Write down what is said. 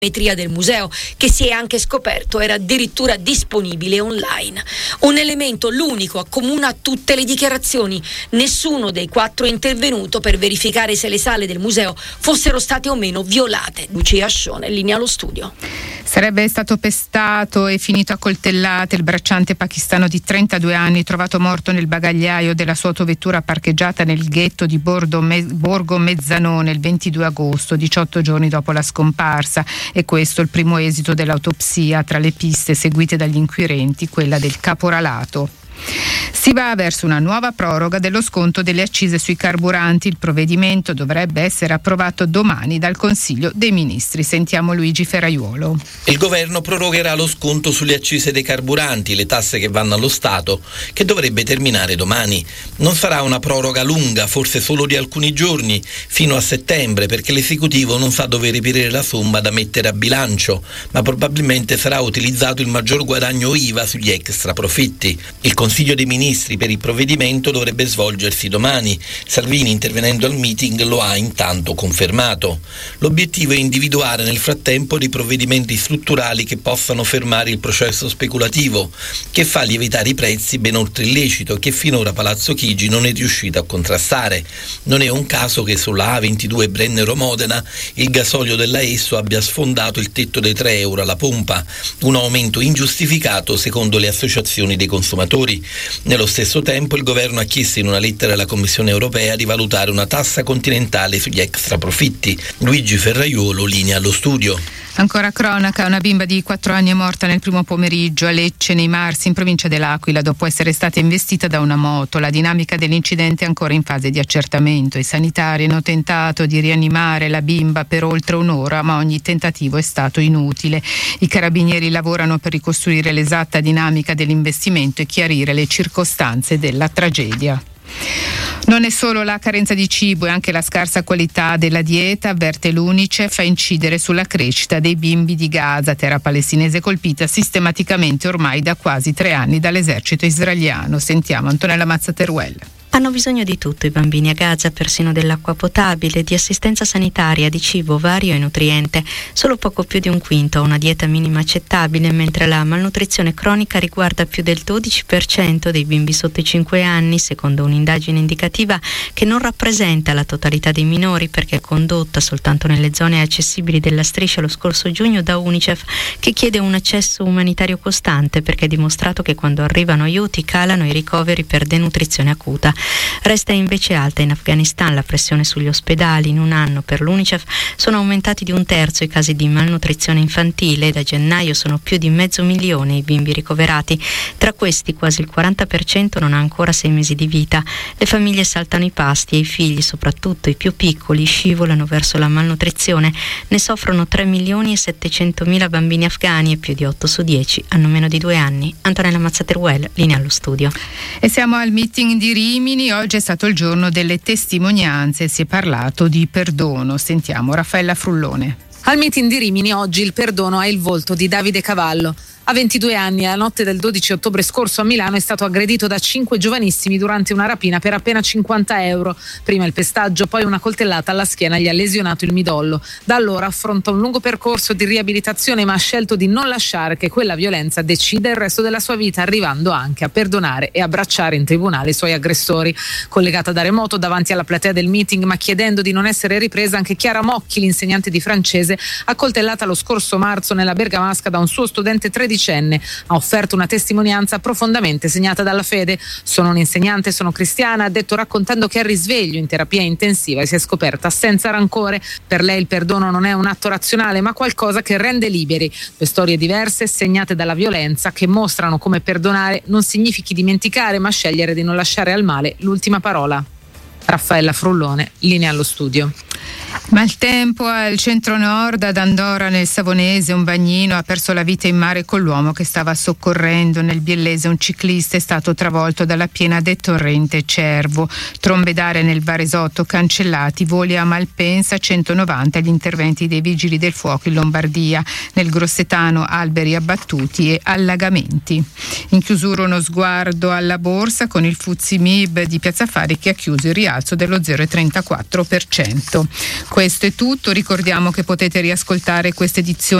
del museo, che si è anche scoperto era addirittura disponibile online. Un elemento, l'unico, accomuna tutte le dichiarazioni. Nessuno dei 4 è intervenuto per verificare se le sale del museo fossero state o meno violate. Lucia Ascione, linea allo studio. Sarebbe stato pestato e finito a coltellate il bracciante pakistano di 32 anni trovato morto nel bagagliaio della sua autovettura parcheggiata nel ghetto di Borgo Mezzanone il 22 agosto, 18 giorni dopo la scomparsa. E questo è il primo esito dell'autopsia. Tra le piste seguite dagli inquirenti, quella del caporalato. Si va verso una nuova proroga dello sconto delle accise sui carburanti. Il provvedimento dovrebbe essere approvato domani dal Consiglio dei Ministri. Sentiamo Luigi Ferraiuolo. Il governo prorogherà lo sconto sulle accise dei carburanti, le tasse che vanno allo Stato, che dovrebbe terminare domani. Non sarà una proroga lunga, forse solo di alcuni giorni, fino a settembre, perché l'esecutivo non sa dove reperire la somma da mettere a bilancio, ma probabilmente sarà utilizzato il maggior guadagno IVA sugli extra profitti. Il Consiglio dei Ministri per il provvedimento dovrebbe svolgersi domani. Salvini, intervenendo al meeting, lo ha intanto confermato. L'obiettivo è individuare nel frattempo dei provvedimenti strutturali che possano fermare il processo speculativo, che fa lievitare i prezzi ben oltre il lecito e che finora Palazzo Chigi non è riuscito a contrastare. Non è un caso che sulla A22 Brennero-Modena il gasolio della Esso abbia sfondato il tetto dei €3 alla pompa, un aumento ingiustificato secondo le associazioni dei consumatori. Nello stesso tempo il governo ha chiesto in una lettera alla Commissione europea di valutare una tassa continentale sugli extra profitti. Luigi Ferraiuolo, linea allo studio. Ancora cronaca, una bimba di 4 anni è morta nel primo pomeriggio a Lecce, nei Marsi, in provincia dell'Aquila, dopo essere stata investita da una moto. La dinamica dell'incidente è ancora in fase di accertamento. I sanitari hanno tentato di rianimare la bimba per oltre un'ora, ma ogni tentativo è stato inutile. I carabinieri lavorano per ricostruire l'esatta dinamica dell'investimento e chiarire le circostanze della tragedia. Non è solo la carenza di cibo, è anche la scarsa qualità della dieta, avverte l'UNICEF, a incidere sulla crescita dei bimbi di Gaza, terra palestinese colpita sistematicamente ormai da quasi 3 anni dall'esercito israeliano. Sentiamo Antonella Mazzateruel. Hanno bisogno di tutto i bambini a Gaza, persino dell'acqua potabile, di assistenza sanitaria, di cibo vario e nutriente. Solo poco più di un quinto ha una dieta minima accettabile, mentre la malnutrizione cronica riguarda più del 12% dei bimbi sotto i 5 anni, secondo un'indagine indicativa che non rappresenta la totalità dei minori perché è condotta soltanto nelle zone accessibili della striscia lo scorso giugno da UNICEF, che chiede un accesso umanitario costante perché è dimostrato che quando arrivano aiuti calano i ricoveri per denutrizione acuta. Resta invece alta in Afghanistan la pressione sugli ospedali. In un anno per l'UNICEF sono aumentati di 1/3 i casi di malnutrizione infantile e da gennaio sono più di 500.000 i bimbi ricoverati. Tra questi quasi il 40% non ha ancora 6 mesi di vita. Le famiglie saltano i pasti e i figli, soprattutto i più piccoli, scivolano verso la malnutrizione. Ne soffrono 3.700.000 bambini afghani e più di 8 su 10 hanno meno di 2 anni. Antonella Mazzateruel, linea allo studio. E siamo al meeting di Rimini. Oggi è stato il giorno delle testimonianze, si è parlato di perdono. Sentiamo Raffaella Frullone. Al meeting di Rimini oggi il perdono ha il volto di Davide Cavallo. A 22 anni, la notte del 12 ottobre scorso a Milano, è stato aggredito da 5 giovanissimi durante una rapina per appena 50 euro. Prima il pestaggio, poi una coltellata alla schiena gli ha lesionato il midollo. Da allora affronta un lungo percorso di riabilitazione, ma ha scelto di non lasciare che quella violenza decida il resto della sua vita, arrivando anche a perdonare e abbracciare in tribunale i suoi aggressori. Collegata da remoto davanti alla platea del meeting, ma chiedendo di non essere ripresa, anche Chiara Mocchi, l'insegnante di francese, accoltellata lo scorso marzo nella Bergamasca da un suo studente 13enne, ha offerto una testimonianza profondamente segnata dalla fede. Sono un'insegnante, sono cristiana, ha detto, raccontando che al risveglio in terapia intensiva si è scoperta senza rancore. Per lei il perdono non è un atto razionale, ma qualcosa che rende liberi. 2 storie diverse, segnate dalla violenza, che mostrano come perdonare non significhi dimenticare, ma scegliere di non lasciare al male l'ultima parola. Raffaella Frullone, linea allo studio. Maltempo al centro-nord, ad Andora nel Savonese, un bagnino ha perso la vita in mare con l'uomo che stava soccorrendo. Nel Biellese un ciclista è stato travolto dalla piena del torrente Cervo. Trombe d'aria nel Varesotto cancellati, voli a Malpensa, 190 gli interventi dei vigili del fuoco in Lombardia. Nel Grossetano alberi abbattuti e allagamenti. In chiusura uno sguardo alla borsa con il FTSE MIB di Piazza Affari che ha chiuso il rialzo dello 0,34%. Questo è tutto, ricordiamo che potete riascoltare questa edizione